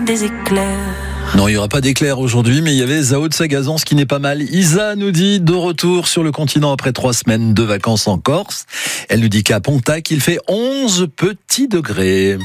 des éclairs. Non, il n'y aura pas d'éclairs aujourd'hui, mais il y avait Zao de Sagazan, ce qui n'est pas mal. Isa nous dit de retour sur le continent après 3 semaines de vacances en Corse. Elle nous dit qu'à Pontac, il fait 11 petits degrés.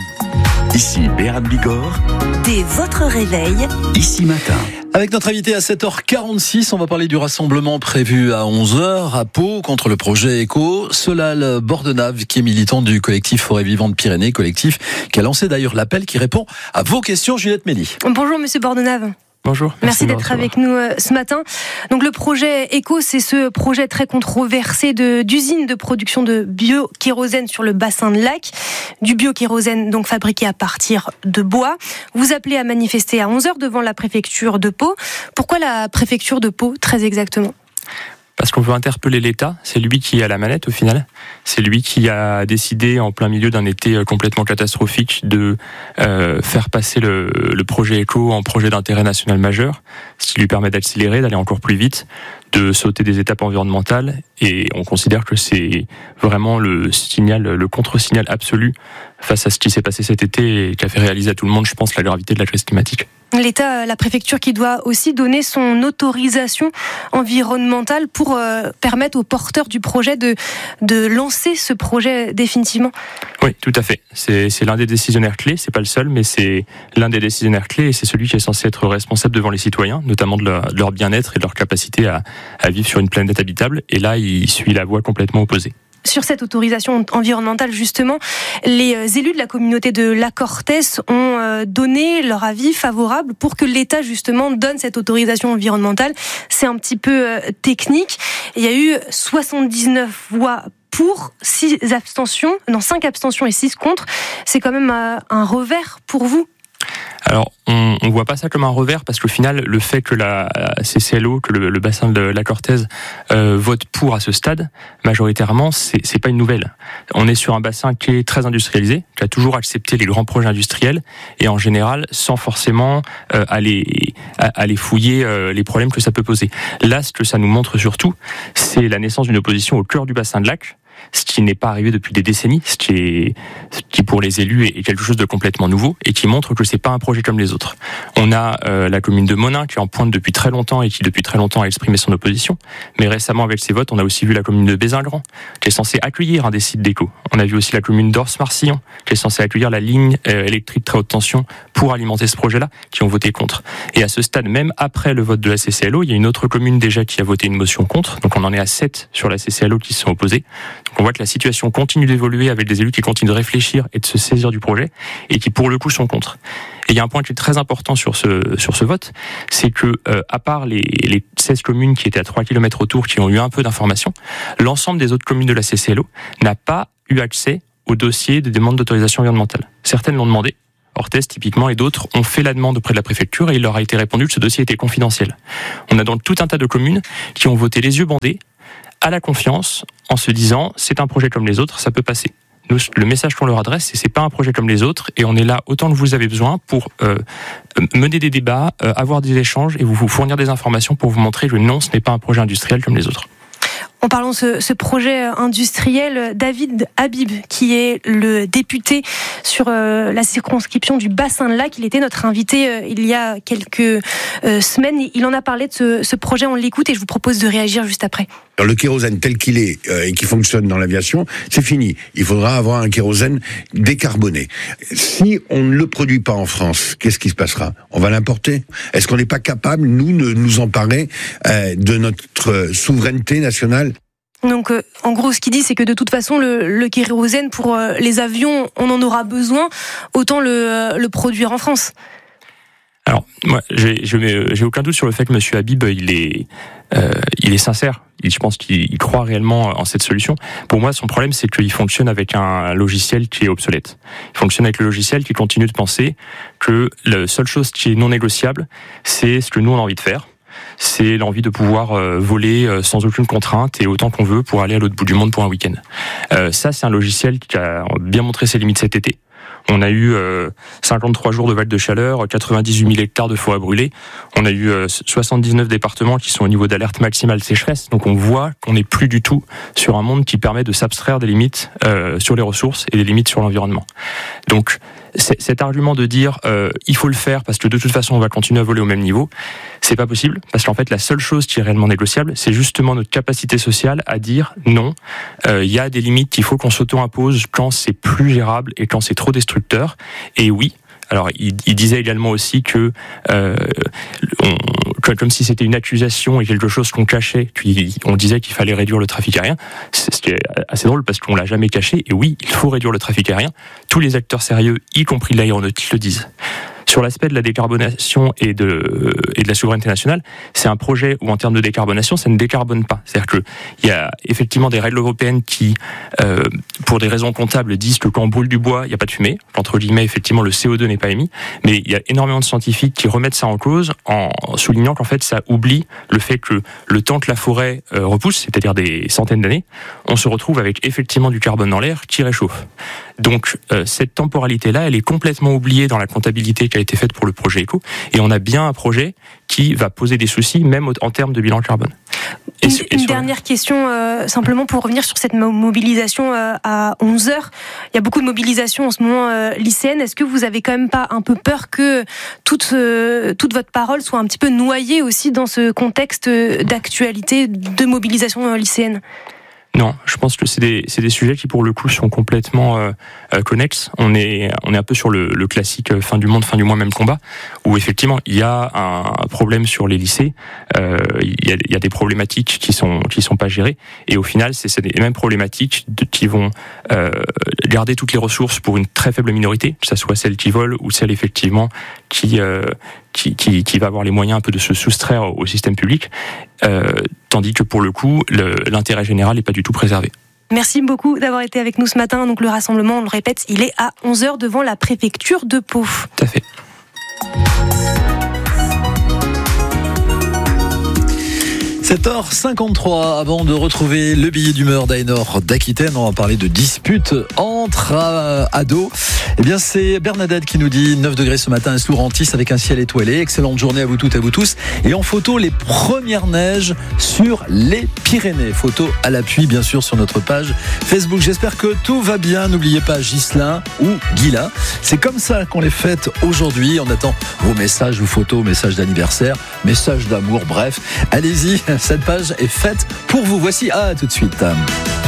Ici Béran Bigorre. Dès votre réveil, Ici Matin. Avec notre invité à 7h46, on va parler du rassemblement prévu à 11h à Pau contre le projet Éco. Solal Bordenave, qui est militant du collectif Forêt Vivante Pyrénées, collectif qui a lancé d'ailleurs l'appel qui répond à vos questions, Juliette Méli. Bonjour Monsieur Bordenave. Bonjour. Merci d'être avec nous ce matin. Donc le projet Éco, c'est ce projet très controversé d'usine de production de biokérosène sur le bassin de Lac. Du biokérosène donc fabriqué à partir de bois. Vous appelez à manifester à 11h devant la préfecture de Pau. Pourquoi la préfecture de Pau, très exactement ? Parce qu'on veut interpeller l'État, c'est lui qui a la manette au final. C'est lui qui a décidé en plein milieu d'un été complètement catastrophique de faire passer le projet Éco en projet d'intérêt national majeur, ce qui lui permet d'accélérer, d'aller encore plus vite, de sauter des étapes environnementales, et on considère que c'est vraiment le contre-signal absolu face à ce qui s'est passé cet été et qui a fait réaliser à tout le monde, je pense, la gravité de la crise climatique. L'État, la préfecture qui doit aussi donner son autorisation environnementale pour permettre aux porteurs du projet de lancer ce projet définitivement. Oui, tout à fait. C'est l'un des décisionnaires clés, c'est pas le seul, mais c'est l'un des décisionnaires clés et c'est celui qui est censé être responsable devant les citoyens, notamment de leur bien-être et de leur capacité à vivre sur une planète habitable. Et là, il suit la voie complètement opposée. Sur cette autorisation environnementale, justement, les élus de la communauté de La Cortès ont donné leur avis favorable pour que l'État, justement, donne cette autorisation environnementale. C'est un petit peu technique. Il y a eu 79 voix pour, 5 abstentions et 6 contre. C'est quand même un revers pour vous. Alors, on voit pas ça comme un revers parce qu'au final, le fait que la CCLO, que le bassin de la Cortèze vote pour à ce stade, majoritairement, c'est pas une nouvelle. On est sur un bassin qui est très industrialisé, qui a toujours accepté les grands projets industriels et en général, sans forcément aller fouiller les problèmes que ça peut poser. Là, ce que ça nous montre surtout, c'est la naissance d'une opposition au cœur du bassin de Lac, ce qui n'est pas arrivé depuis des décennies, ce qui pour les élus est quelque chose de complètement nouveau et qui montre que c'est pas un projet comme les autres. On a la commune de Monin qui en pointe depuis très longtemps et qui depuis très longtemps a exprimé son opposition, mais récemment avec ses votes, on a aussi vu la commune de Bézingran qui est censée accueillir un des sites d'Éco. On a vu aussi la commune d'Ors-Marcillon qui est censée accueillir la ligne électrique très haute tension pour alimenter ce projet-là, qui ont voté contre. Et à ce stade, même après le vote de la CCLO, il y a une autre commune déjà qui a voté une motion contre, donc on en est à 7 sur la CCLO qui se sont opposés. Donc on voit que la situation continue d'évoluer avec des élus qui continuent de réfléchir et de se saisir du projet et qui pour le coup sont contre. Et il y a un point qui est très important sur ce vote, c'est que à part les 16 communes qui étaient à 3 km autour, qui ont eu un peu d'informations, l'ensemble des autres communes de la CCLO n'a pas eu accès au dossier de demande d'autorisation environnementale. Certaines l'ont demandé, Orthez typiquement, et d'autres ont fait la demande auprès de la préfecture et il leur a été répondu que ce dossier était confidentiel. On a donc tout un tas de communes qui ont voté les yeux bandés à la confiance en se disant c'est un projet comme les autres, ça peut passer. Nous, le message qu'on leur adresse, c'est pas un projet comme les autres et on est là autant que vous avez besoin pour mener des débats, avoir des échanges et vous fournir des informations pour vous montrer que non, ce n'est pas un projet industriel comme les autres. En parlant de ce projet industriel, David Habib, qui est le député sur la circonscription du bassin de Lac, il était notre invité il y a quelques semaines. Il en a parlé de ce projet, on l'écoute et je vous propose de réagir juste après. Alors, le kérosène tel qu'il est et qui fonctionne dans l'aviation, c'est fini. Il faudra avoir un kérosène décarboné. Si on ne le produit pas en France, qu'est-ce qui se passera ? On va l'importer ? Est-ce qu'on n'est pas capable, nous, de nous emparer de notre souveraineté nationale ? Donc, en gros, ce qu'il dit, c'est que de toute façon, le kérosène pour les avions, on en aura besoin, autant le produire en France. Alors, moi, j'ai aucun doute sur le fait que Monsieur Habib, il est sincère. Je pense qu'il croit réellement en cette solution. Pour moi, son problème, c'est qu'il fonctionne avec un logiciel qui est obsolète. Il fonctionne avec le logiciel qui continue de penser que la seule chose qui est non négociable, c'est ce que nous, on a envie de faire. C'est l'envie de pouvoir voler sans aucune contrainte et autant qu'on veut pour aller à l'autre bout du monde pour un week-end. Ça, c'est un logiciel qui a bien montré ses limites cet été. On a eu 53 jours de vagues de chaleur, 98 000 hectares de forêt brûlée. On a eu 79 départements qui sont au niveau d'alerte maximale sécheresse. Donc on voit qu'on n'est plus du tout sur un monde qui permet de s'abstraire des limites sur les ressources et des limites sur l'environnement. Donc cet argument de dire il faut le faire parce que de toute façon on va continuer à voler au même niveau, c'est pas possible, parce qu'en fait la seule chose qui est réellement négociable, c'est justement notre capacité sociale à dire non, il y a des limites qu'il faut qu'on s'auto-impose quand c'est plus gérable et quand c'est trop destructeur. Et oui, alors il disait également aussi que comme si c'était une accusation et quelque chose qu'on cachait, puis on disait qu'il fallait réduire le trafic aérien. C'est ce qui est assez drôle parce qu'on l'a jamais caché. Et oui, il faut réduire le trafic aérien. Tous les acteurs sérieux, y compris l'aéronautique, le disent. Sur l'aspect de la décarbonation et de la souveraineté nationale, c'est un projet où en termes de décarbonation, ça ne décarbone pas. C'est-à-dire qu'il y a effectivement des règles européennes qui, pour des raisons comptables, disent que quand on brûle du bois, il n'y a pas de fumée. Entre guillemets, effectivement, le CO2 n'est pas émis. Mais il y a énormément de scientifiques qui remettent ça en cause en soulignant qu'en fait, ça oublie le fait que le temps que la forêt repousse, c'est-à-dire des centaines d'années, on se retrouve avec effectivement du carbone dans l'air qui réchauffe. Donc cette temporalité-là, elle est complètement oubliée dans la comptabilité qui a été faite pour le projet éco, et on a bien un projet qui va poser des soucis, même en termes de bilan carbone. Une dernière question, simplement pour revenir sur cette mobilisation à 11h. Il y a beaucoup de mobilisation en ce moment lycéenne. Est-ce que vous avez quand même pas un peu peur que toute votre parole soit un petit peu noyée aussi dans ce contexte d'actualité de mobilisation lycéenne ? Non, je pense que c'est des sujets qui pour le coup sont complètement connexes. On est un peu sur le classique fin du monde, fin du mois, même combat, où effectivement il y a un problème sur les lycées, il y a des problématiques qui sont pas gérées, et au final c'est les mêmes problématiques qui vont garder toutes les ressources pour une très faible minorité, que ça soit celle qui vole ou celle effectivement qui va avoir les moyens un peu de se soustraire au système public, tandis que pour le coup l'intérêt général n'est pas du tout préservé. Merci beaucoup d'avoir été avec nous ce matin. Donc le rassemblement, on le répète, il est à 11h devant la préfecture de Pau. Tout à fait. 7h53, avant de retrouver le billet d'humeur d'Aénor d'Aquitaine, on va parler de disputes entre ados. Eh bien, c'est Bernadette qui nous dit 9 degrés ce matin à Sourentis avec un ciel étoilé. Excellente journée à vous toutes et à vous tous. Et en photo, les premières neiges sur les Pyrénées. Photo à l'appui, bien sûr, sur notre page Facebook. J'espère que tout va bien. N'oubliez pas Ghislain ou Guilain. C'est comme ça qu'on les fête aujourd'hui. On attend vos messages, vos photos, messages d'anniversaire, messages d'amour, bref. Allez-y, cette page est faite pour vous. Voici tout de suite.